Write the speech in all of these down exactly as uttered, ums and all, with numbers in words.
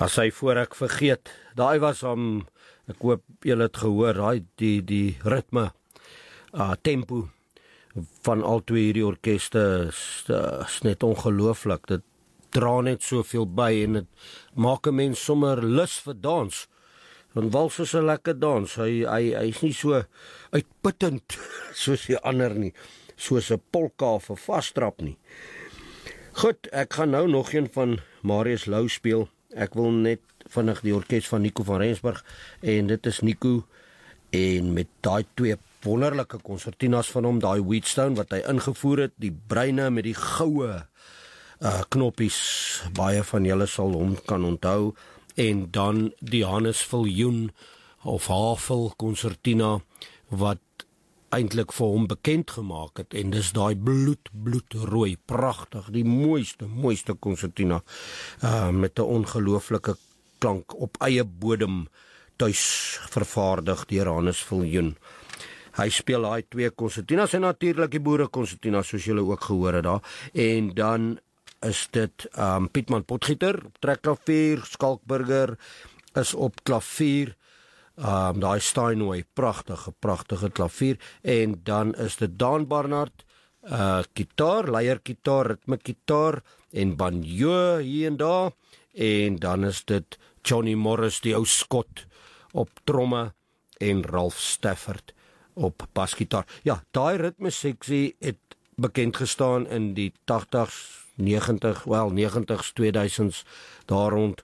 As hy voor ek vergeet, daai was om, ek hoop julle het gehoor, daai die die ritme, uh, tempo van al twee hierdie orkeste is, is net ongelooflik. Dit dra net soveel by en dit maak 'n mens sommer lus vir dans. Want wals is 'n lekker dans. Hy hy hy is nie so uitputtend soos die ander nie, soos 'n polka of 'n vastrap nie. Goed, ek gaan nou nog een van Marius Lou speel. Ek wil net vinnig die orkes van Nico van Rensburg, en dit is Nico, en met daai twee wonderlike konsertinas van hom, daai Wheatstone wat hy ingevoer het, die bruine met die goue uh, knoppies, baie van julle sal hom kan onthou, en dan die Hannes Viljoen of Havel konsertina wat eintlik vir hom bekend gemaak het, en dis daai bloed, bloedrooi, pragtig, die mooiste, mooiste konsertina, uh, met 'n ongelooflike klank op eie bodem tuis vervaardig deur Hannes Viljoen. Hy speel daai twee konsertinas en natuurlik die boere konsertinas soos julle ook gehoor het daar, en dan is dit um, Pietman Potgieter, trekklavier, Skalkburger is op klavier, um, daai Steinway, pragtige, pragtige klavier, en dan is dit Daan Barnard, uh, gitaar, leiergitaar, ritmegitaar, en banjo hier en daar, en dan is dit Johnny Morris, die ou skot, op tromme, en Ralph Stafford op basgitaar. Ja, daai ritmeseksie het bekend gestaan in die tagtigs, negentig, wel negentigs, tweeduisends, daar rond,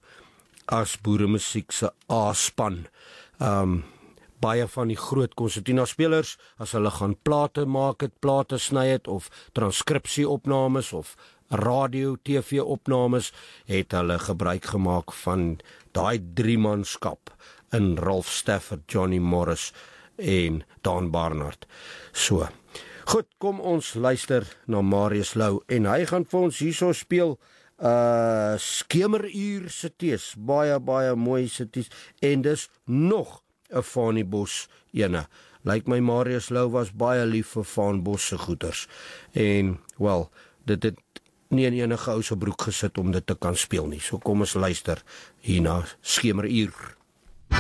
as boeremusiek se A-span. Um, baie van die groot konsertina spelers, as hulle gaan plate maak het, plate sny het, of transkripsieopnames, of radio, T V-opnames, het hulle gebruik gemaak van daai driemanskap in Ralph Stafford, Johnny Morris en Dan Barnard. So, goed, kom ons luister na Marius Lou, en hy gaan vir ons hierso speel uh, Skemeruur Sities, baie, baie mooi sities, en dis nog 'n Faniebos ene. Lyk my Marius Lou was baie lief vir Faniebos se goeders, en, wel, dit het nie in enige ou se broek gesit om dit te kan speel nie, so kom ons luister hier na Skemeruur.